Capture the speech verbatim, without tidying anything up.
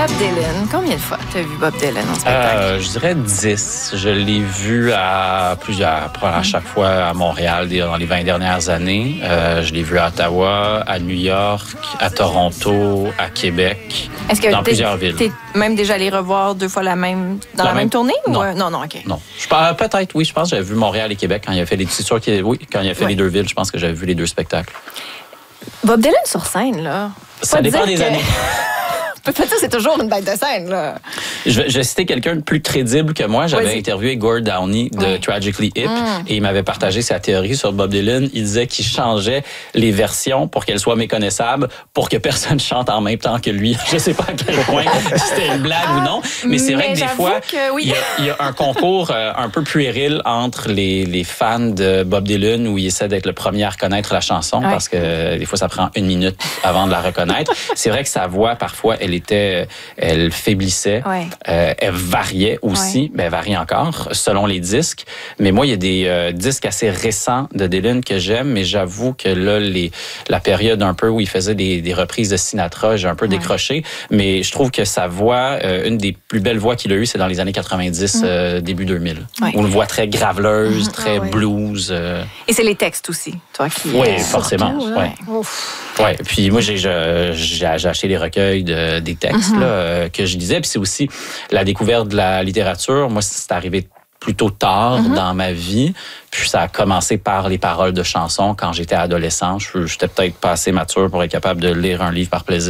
Bob Dylan. Combien de fois tu as vu Bob Dylan en spectacle? Euh, je dirais dix. Je l'ai vu à plusieurs, à chaque fois à Montréal dans les vingt dernières années. Euh, je l'ai vu à Ottawa, à New York, à Toronto, à Québec, Est-ce que dans plusieurs villes. T'es même déjà allé revoir deux fois la même, dans la, la même, même tournée? Non. Ou... non, non, OK. Non. Je parle, peut-être, oui. Je pense que j'avais vu Montréal et Québec quand il a fait les... C'est sûr qu'il oui, quand il a fait ouais. les deux villes, je pense que j'avais vu les deux spectacles. Bob Dylan sur scène, là. Ça dépend des que... années. Peut-être que c'est toujours une bête de scène, là. Je, je vais citer quelqu'un de plus crédible que moi. J'avais oui, interviewé Gord Downie de oui. Tragically Hip mm. et il m'avait partagé sa théorie sur Bob Dylan. Il disait qu'il changeait les versions pour qu'elles soient méconnaissables, pour que personne chante en même temps que lui. Je sais pas à quel point c'était une blague ah, ou non, mais c'est vrai mais que des fois, que oui. il, y a, il y a un concours euh, un peu puéril entre les, les fans de Bob Dylan où il essaie d'être le premier à reconnaître la chanson oui. parce que euh, des fois, ça prend une minute avant de la reconnaître. C'est vrai que sa voix, parfois, elle était, elle faiblissait, ouais. euh, elle variait aussi, ouais. mais elle varie encore selon les disques. Mais moi, il y a des euh, disques assez récents de Dylan que j'aime, mais j'avoue que là, les, la période un peu où il faisait des, des reprises de Sinatra, j'ai un peu ouais. décroché. Mais je trouve que sa voix, euh, une des plus belles voix qu'il a eues, c'est dans les années quatre-vingt-dix, mm. euh, début deux mille. Ouais. Une voix très graveleuse, mm. très ah, ouais. blues. Euh... Et c'est les textes aussi, toi qui. Oui, euh, forcément. Surtout, ouais. Ouais. Puis moi, j'ai, j'ai, j'ai acheté les recueils de, des textes mm-hmm. là, euh, que je lisais. Puis c'est aussi la découverte de la littérature. Moi, c'est arrivé plutôt tard mm-hmm. dans ma vie. Puis ça a commencé par les paroles de chansons quand j'étais adolescent. Je, j'étais peut-être pas assez mature pour être capable de lire un livre par plaisir.